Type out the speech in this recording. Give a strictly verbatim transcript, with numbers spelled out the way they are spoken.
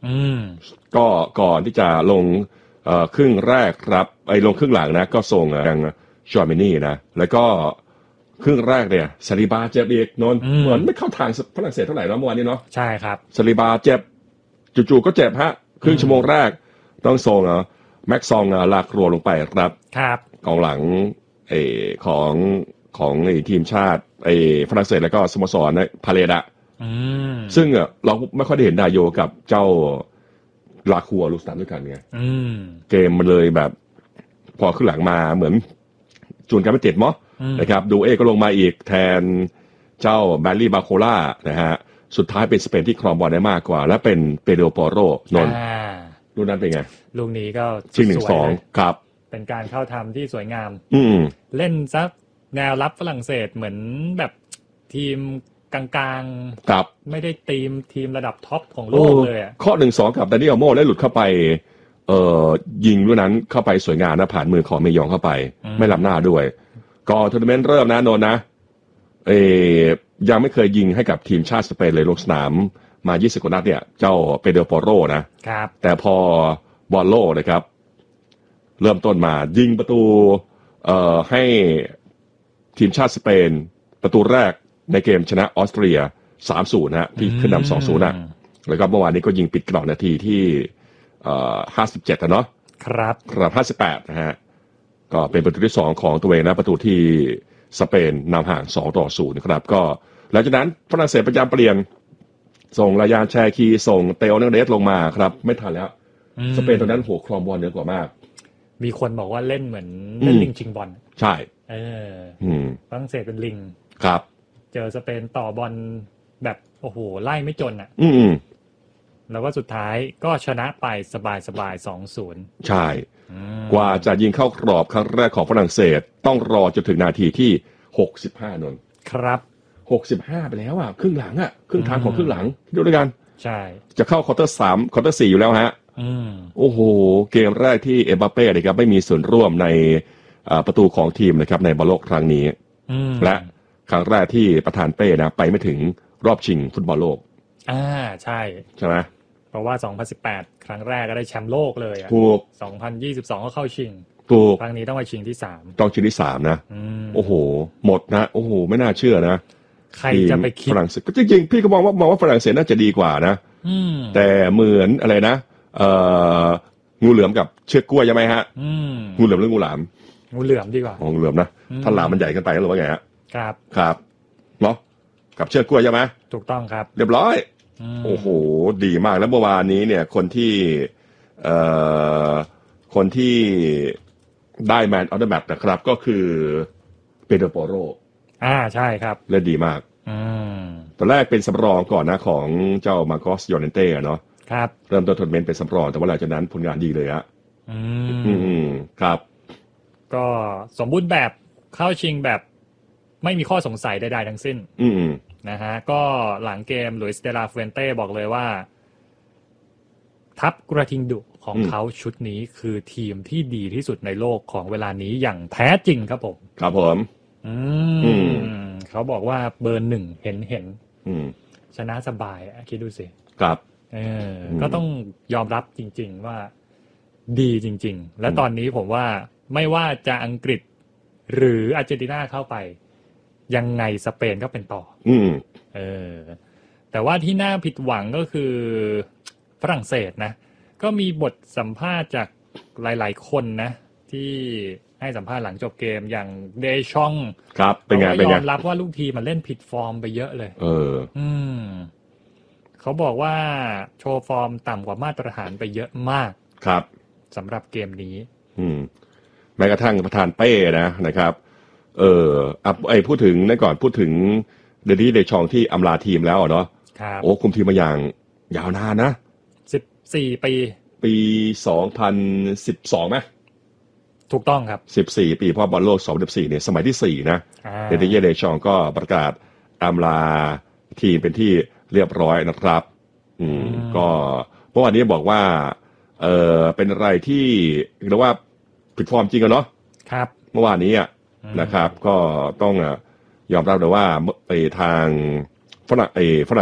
อืมก็ก่อนที่จะลงเอ่อครึ่งแรกครับไอ้ลงครึ่งหลังนะก็ส่งอย่างจอร์มินี่นะแล้วก็ครึ่งแรกเนี่ยซาลิบาเจ็บอีกนนเหมือนไม่เข้าทางฝรั่งเศสเท่าไหร่แล้วเมื่อวานนี้เนาะใช่ครับซาลิบาเจ็บจู่ๆก็เจ็บฮะครึ่งชั่วโมงแรกต้องส่งเอ่อแม็กซองลากรัวลงไปครับครับกองหลังไอ้ของของไอ้ทีมชาติไอ้ฝรั่งเศสแล้วก็สโมสรพาเลดะซึ่งเราไม่ค่อยได้เห็นดาโยกับเจ้าลาคัวลูสตันด้วยกันไงเกมมันเลยแบบพอขึ้นหลังมาเหมือนจูนกันไม่ติดมั้งนะครับดูเอก็ลงมาอีกแทนเจ้าแบลลี่บาโคล่านะฮะสุดท้ายเป็นสเปนที่ครองบอลได้มากกว่าและเป็นเปโดรโปโรนนลูกนั้นเป็นไงลูกนี้ก็ชิงหนึ่งสองครับเป็นการเข้าทำที่สวยงามอืมเล่นซักแนวรับฝรั่งเศสเหมือนแบบทีมกลางๆครับไม่ได้ทีมทีมระดับท็อปของโลกเลยอ่ะข้อหนึ่งสองกับดานิเอลโม่ได้หลุดเข้าไปเอ่อยิงด้วยนั้นเข้าไปสวยงามนะผ่านมือของเมยองเข้าไปไม่ล้ำหน้าด้วยก่อนทัวร์นาเมนต์เริ่มนะโนนนะเอยังไม่เคยยิงให้กับทีมชาติสเปนเลยลงสนามมายี่สิบกว่านัดเนี่ยเจ้าเปโดรโปโรนะครับแต่พอบอลโลนะครับเริ่มต้นมายิงประตูเอ่อให้ทีมชาติสเปนประตูแรกในเกมชนะออสเตรีย สามศูนย์ ฮะที่ขึ้นนำ สองศูนย์ นะแล้วก็เมื่อวานนี้ก็ยิงปิดกรอบนาทีที่เอ่อห้าสิบเจ็ดอ่ะเนาะครับครับห้าสิบแปดนะฮะก็เป็นประตูที่สองของตัวเองนะประตูที่สเปนนำห่างสองต่อศูนย์นะครับก็หลังจากนั้นฝรั่งเศสพยายามเปลี่ยนส่งรายานแชร์คีส่งเตโอเนเดสลงมาครับไม่ทันแล้วสเปนตอนนั้นโหครองบอลเหนือกว่ามากมีคนบอกว่าเล่นเหมือนเล่นลิงชิงบอลใช่เออฝรั่งเศสเป็นลิงครับเจอสเปนต่อบอลแบบโอ้โหไล่ไม่จนอ่ะอืมแล้วก็สุดท้ายก็ชนะไปสบายๆ สองศูนย์ใช่กว่าจะยิงเข้ากรอบครั้งแรกของฝรั่งเศสต้องรอจนถึงนาทีที่หกสิบห้านนครับหกสิบห้าไปแล้วอ่ะครึ่งหลังอ่ะครึ่งทางของครึ่งหลังดูด้วยกันใช่จะเข้าควอเตอร์สามควอเตอร์สี่อยู่แล้วฮะโอ้โหเกมแรกที่เอ็มบัปเป้นะครับไม่มีส่วนร่วมในประตูของทีมนะครับในบอลโลกครั้งนี้และครั้งแรกที่ประธานเป้นะไปไม่ถึงรอบชิงฟุตบอลโลกอ่าใช่ใช่ไหมเพราะว่าสองพันสิบแปดครั้งแรกก็ได้แชมป์โลกเลยอ่ะถูกสองพันยี่สิบสองก็เข้าชิงถูกครั้งนี้ต้องไปชิงที่สามต้องชิงที่สามนะโอ้โหหมดนะโอ้โหไม่น่าเชื่อนะใครจะไปคิดฝรั่งเศสจริงๆพี่ก็มองว่ามองว่าฝรั่งเศสน่าจะดีกว่านะแต่เหมือนอะไรนะเอ่องูเหลือมกับเชือกกล้วยใช่ไหมฮะงูเหลือมหรืองูหลามงูเหลือมดีกว่างูเหลือมนะถ้าหลามมันใหญ่เกินไปหรือว่าไงฮะครับครับเนาะกับเชือกกล้วยใช่ไหมถูกต้องครับเรียบร้อยโอ้โหดีมากแล้วเมื่อวานนี้เนี่ยคนที่เอ่อคนที่ได้แมนออฟเดอะแมตช์นะครับก็คือเปโดรโปโรอ่าใช่ครับเล่นดีมากตอนแรกเป็นสำรองก่อนนะของเจ้ามาโกสยอร์เนเต้เนาะครับเริ่มต้นทัวร์นาเมนต์เป็นสำรองแต่ว่าหลังจากนั้นผลงานดีเลยฮะอืมครับก็สมบูรณ์แบบเข้าชิงแบบไม่มีข้อสงสัยใดๆทั้งสิ้นอืมนะฮะก็หลังเกมลุยส์เดลาฟูเอนเต้บอกเลยว่าทัพกระทิงดุของเขาชุดนี้คือทีมที่ดีที่สุดในโลกของเวลานี้อย่างแท้จริงครับผมครับผมอืมเขาบอกว่าเบอร์หนึ่งเห็นเห็นชนะสบายคิดดูสิครับเออก็ต้องยอมรับจริงๆว่าดีจริงๆและตอนนี้ผมว่าไม่ว่าจะอังกฤษหรืออาร์เจนตินาเข้าไปยังไงสเปนก็เป็นต่ออืมเออแต่ว่าที่น่าผิดหวังก็คือฝรั่งเศสนะก็มีบทสัมภาษณ์จากหลายๆคนนะที่ให้สัมภาษณ์หลังจบเกมอย่างเดชองครับเป็นไงเป็นไงยอมรับว่าลูกทีมมันเล่นผิดฟอร์มไปเยอะเลยเอออืมเขาบอกว่าโชว์ฟอร์มต่ำกว่ามาตรฐานไปเยอะมากครับสำหรับเกมนี้อืมแม้กระทั่งประธานเป้นะนะครับเอออ่ะไอพูดถึงนั่นก่อนพูดถึงเดดี้เดชองที่อำลาทีมแล้วเนาะโอ้คุมทีมมาอย่างยาวนานนะสิบสี่ปีปีสองพันสิบสองไหมถูกต้องครับสิบสี่ปีเพราะบอลโลกสองพันสิบสี่เนี่ยสมัยที่สี่นะเดดี้เดชองก็ประกาศอำลาทีมเป็นที่เรียบร้อยนะครับอืมก็เมื่อวานนี้บอกว่าเออเป็นอะไรที่เรียกว่าผิดฟอร์มจริงกันเนาะครับเมื่อวานนี้อ่ะนะครับก็ต้องยอมรับเลยว่าไปทางฝรั่งไอ้ฝรั่ง